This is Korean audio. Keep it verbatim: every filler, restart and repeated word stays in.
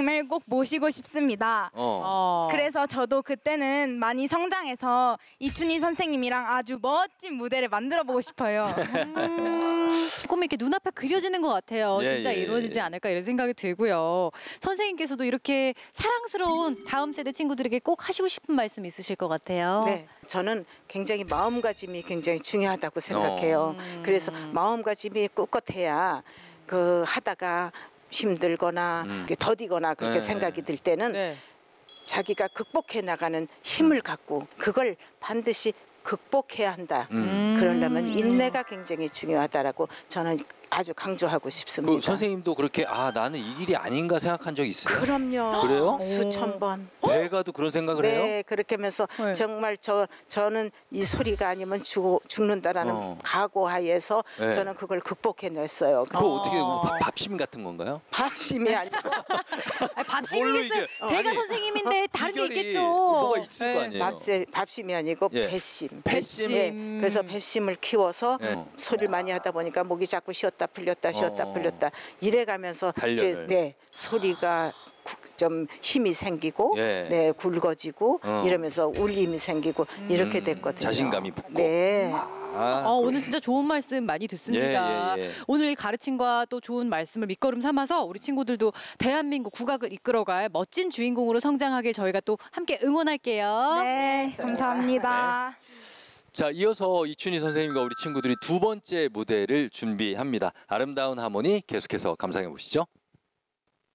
선생님을 꼭 모시고 싶습니다. 어. 어. 그래서 저도 그때는 많이 성장해서 이춘희 선생님이랑 아주 멋진 무대를 만들어 보고 싶어요. 음, 꿈이 이렇게 눈앞에 그려지는 것 같아요. 예, 진짜 예, 이루어지지 예. 않을까 이런 생각이 들고요. 선생님께서도 이렇게 사랑스러운 다음 세대 친구들에게 꼭 하시고 싶은 말씀 있으실 것 같아요. 네, 저는 굉장히 마음가짐이 굉장히 중요하다고 생각해요. 음. 그래서 마음가짐이 꿋꿋해야 그 하다가 힘들거나 음. 이렇게 더디거나 그렇게 네. 생각이 들 때는 네. 자기가 극복해 나가는 힘을 갖고 그걸 반드시 극복해야 한다. 음. 그러려면 인내가 굉장히 중요하다라고 저는 아주 강조하고 싶습니다. 그 선생님도 그렇게 아 나는 이 길이 아닌가 생각한 적 있어요? 그럼요. 그래요? 수천 번. 배가도 그런 생각을 해요? 네, 그렇게 하면서 네. 정말 저 저는 이 소리가 아니면 죽, 죽는다라는 어. 각오하에서 네. 저는 그걸 극복해냈어요. 그거 어떻게 밥- 밥심 같은 건가요? 밥심이 아니고 아니, 밥심이겠어요. 뭘로 이게- 대가 아니, 선생님인데 다른 게 비결이 있겠죠. 뭐가 있을 거 네. 아니에요? 밥심, 밥심이 아니고 예. 배심. 배심. 네, 그래서 배심을 키워서 네. 소리를 많이 하다 보니까 목이 자꾸 쉬었다 풀렸다 쉬었다 어. 풀렸다 이래가면서 단련을. 제, 네 소리가 구- 좀 힘이 생기고 예. 네 굵어지고 어. 이러면서 울림이 생기고 이렇게 됐거든요. 자신감이 붙고. 네. 아, 어, 오늘 진짜 좋은 말씀 많이 듣습니다. 예, 예, 예. 오늘 이 가르침과 또 좋은 말씀을 밑거름 삼아서 우리 친구들도 대한민국 국악을 이끌어갈 멋진 주인공으로 성장하길 저희가 또 함께 응원할게요. 네, 감사합니다. 자, 이어서 이춘희 선생님과 우리 친구들이 두 번째 무대를 준비합니다. 아름다운 하모니 계속해서 감상해 보시죠.